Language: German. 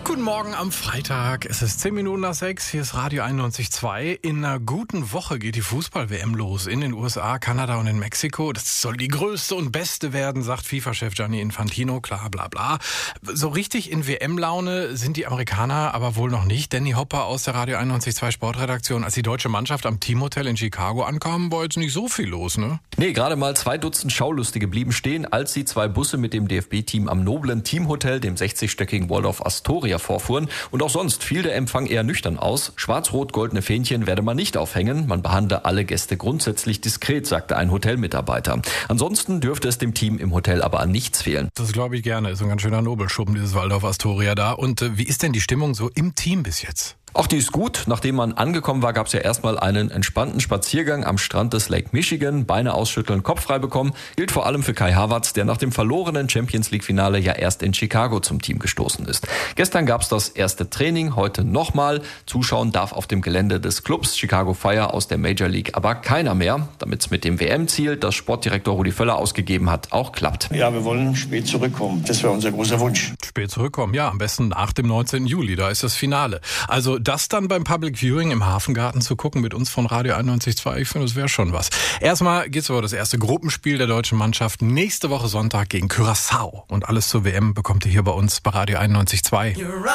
Guten Morgen am Freitag. Es ist 10 Minuten nach 6. Hier ist Radio 91.2. In einer guten Woche geht die Fußball-WM los. In den USA, Kanada und in Mexiko. Das soll die größte und beste werden, sagt FIFA-Chef Gianni Infantino. Klar, bla bla. So richtig in WM-Laune sind die Amerikaner aber wohl noch nicht. Danny Hopper aus der Radio 91.2 Sportredaktion. Als die deutsche Mannschaft am Teamhotel in Chicago ankam, war jetzt nicht so viel los, ne? Nee, gerade mal 2 Dutzend Schaulustige blieben stehen, als die 2 Busse mit dem DFB-Team am noblen Teamhotel, dem 60-stöckigen Waldorf Astoria, vorfuhren. Und auch sonst fiel der Empfang eher nüchtern aus. Schwarz-rot-goldene Fähnchen werde man nicht aufhängen. Man behandle alle Gäste grundsätzlich diskret, sagte ein Hotelmitarbeiter. Ansonsten dürfte es dem Team im Hotel aber an nichts fehlen. Das glaube ich gerne. Ist ein ganz schöner Nobelschuppen, dieses Waldorf Astoria da. Und wie ist denn die Stimmung so im Team bis jetzt? Auch die ist gut. Nachdem man angekommen war, gab es ja erstmal einen entspannten Spaziergang am Strand des Lake Michigan. Beine ausschütteln, Kopf frei bekommen. Gilt vor allem für Kai Havertz, der nach dem verlorenen Champions-League-Finale ja erst in Chicago zum Team gestoßen ist. Gestern gab es das erste Training, heute nochmal. Zuschauen darf auf dem Gelände des Clubs Chicago Fire aus der Major League aber keiner mehr, damit es mit dem WM-Ziel, das Sportdirektor Rudi Völler ausgegeben hat, auch klappt. Ja, wir wollen spät zurückkommen. Das wäre unser großer Wunsch. Spät zurückkommen, ja, am besten nach dem 19. Juli, da ist das Finale. Also das dann beim Public Viewing im Hafengarten zu gucken mit uns von Radio 91.2, ich finde, das wäre schon was. Erstmal geht's über das erste Gruppenspiel der deutschen Mannschaft nächste Woche Sonntag gegen Curaçao. Und alles zur WM bekommt ihr hier bei uns bei Radio 91.2.